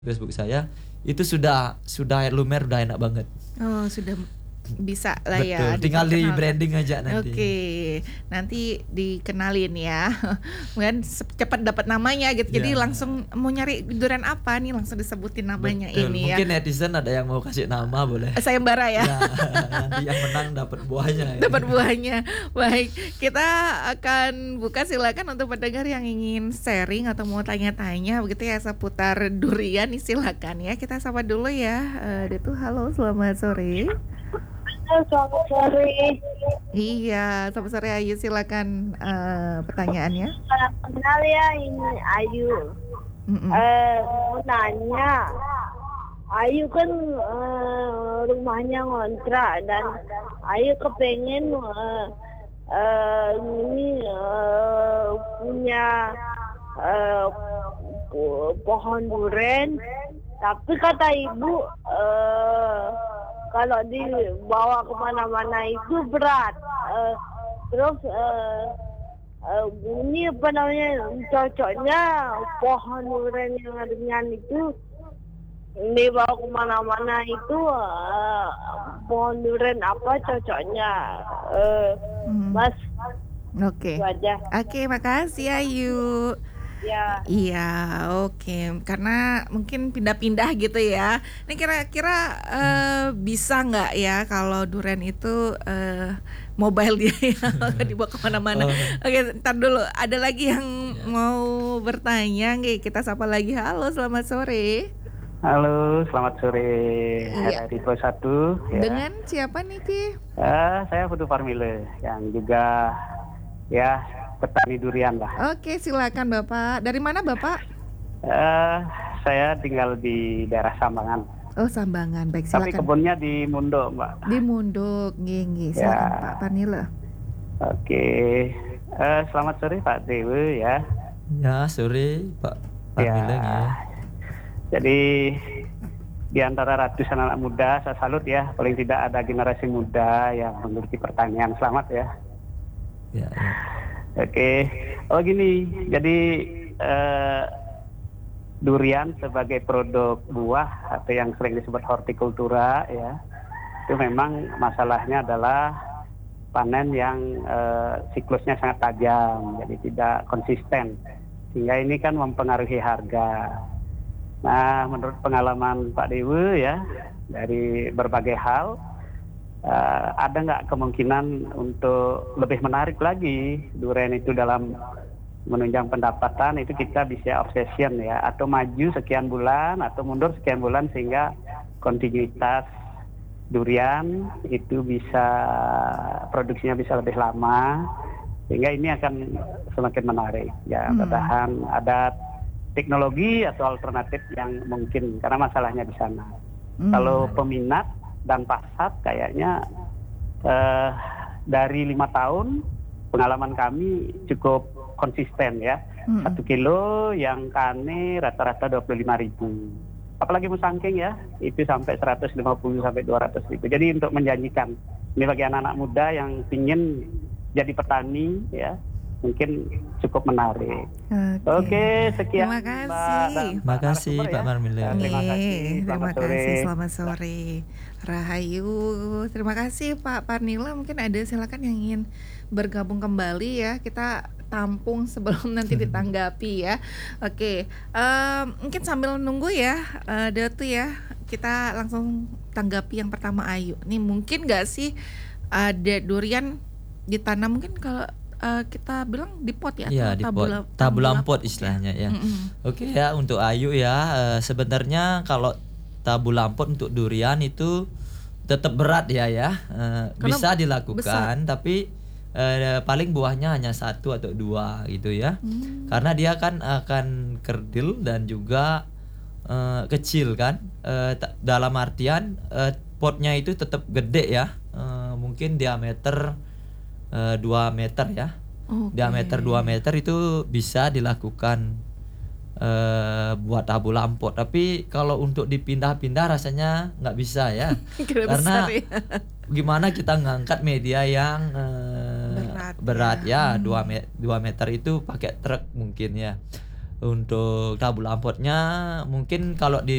Facebook saya itu sudah lumer, udah enak banget. Oh, sudah bisa lah Betul, ya tinggal di diperkenalkan. branding aja nanti. Oke, nanti dikenalin ya. Kemudian cepat dapat namanya gitu. Jadi Ya. langsung mau nyari durian apa nih, langsung disebutin namanya. Betul. Ini Mungkin ya. netizen ada yang mau kasih nama boleh. Sayembara ya. Ya, nanti yang menang dapat buahnya. Ya. Dapat buahnya. Baik, kita akan buka, silakan untuk pendengar yang ingin sharing atau mau tanya-tanya begitu ya seputar durian, nih silakan ya. Kita sapa dulu ya. Itu halo, selamat sore. Selamat sore. Iya, selamat sore Ayu, silakan pertanyaannya. Kenal ya, ini Ayu. Mau nanya, Ayu kan rumahnya ngontrak dan Ayu kepengen punya pohon durian, tapi kata ibu kalau dibawa kemana-mana itu berat. Terus ini apa namanya, cocoknya pohon durian yang ringan itu dibawa kemana-mana itu pohon durian apa cocoknya, Mas? Oke. Itu aja. Oke, makasih Ayu. Ya. Iya, oke. Karena mungkin pindah-pindah gitu ya. Ini kira-kira bisa nggak ya kalau durian itu mobile dia ya, dibawa kemana-mana. Oke, ntar dulu. Ada lagi yang mau bertanya? Oke, kita sapa lagi. Halo, selamat sore. Halo, selamat sore. Iya. Dari Pro 1 ya. Dengan siapa nih Ki? Saya Putu Parmile yang juga ya petani durian lah. Oke, silakan Bapak. Dari mana Bapak? Saya tinggal di daerah Sambangan. Oh, Sambangan. Baik, Tapi silakan. kebunnya di Mundo, Mbak. Di Munduk, nggih, silakan Ya. Pak Parmile. Oke. Selamat sore Pak Dewi ya. Ya, sore Pak Parmile ya. Jadi di antara ratusan anak muda, saya salut ya, paling tidak ada generasi muda yang memiliki pertanian. Selamat ya. Ya. Oke, gini, jadi durian sebagai produk buah atau yang sering disebut hortikultura ya, itu memang masalahnya adalah panen yang siklusnya sangat tajam, jadi tidak konsisten, sehingga ini kan mempengaruhi harga. Nah, menurut pengalaman Pak Dewi ya, dari berbagai hal, ada nggak kemungkinan untuk lebih menarik lagi durian itu dalam menunjang pendapatan, itu kita bisa obsession ya, atau maju sekian bulan atau mundur sekian bulan sehingga kontinuitas durian itu bisa produksinya bisa lebih lama, sehingga ini akan semakin menarik ya. Mudah-mudahan ada teknologi atau alternatif yang mungkin, karena masalahnya di sana. Kalau peminat dan pasar kayaknya dari 5 tahun pengalaman kami cukup konsisten ya. 1 kilo yang kane rata-rata 25.000. Apalagi musangking ya, itu sampai 150 sampai 200.000. Jadi untuk menjanjikan ini bagi anak-anak muda yang ingin jadi petani ya, mungkin cukup menarik. Oke, sekian. Terima kasih. Terima kasih Pak Parmile. Terima kasih. Terima Selamat sore. kasih. Selamat sore. Rahayu. Terima kasih Pak Parmile. Mungkin ada silakan yang ingin bergabung kembali ya. Kita tampung sebelum nanti ditanggapi ya. Oke. Mungkin sambil nunggu ya, Datu ya. Kita langsung tanggapi yang pertama Ayu. Nih mungkin nggak sih ada durian ditanam, mungkin kalau kita bilang di pot ya, Iya, di pot. Tabulam pot istilahnya ya. Oke ya, untuk Ayu ya, sebenarnya kalau tabulam pot untuk durian itu tetap berat ya. Bisa dilakukan, tapi paling buahnya hanya 1 atau 2 gitu ya. Karena dia kan akan kerdil dan juga kecil kan. Dalam artian potnya itu tetap gede ya. Mungkin diameter 2 meter ya. Diameter 2 meter itu bisa dilakukan buat tabulam pot. Tapi kalau untuk dipindah-pindah rasanya nggak bisa ya. Karena gimana kita ngangkat media yang berat ya, 2 meter itu pakai truk mungkin ya. Untuk tabu lampotnya mungkin kalau di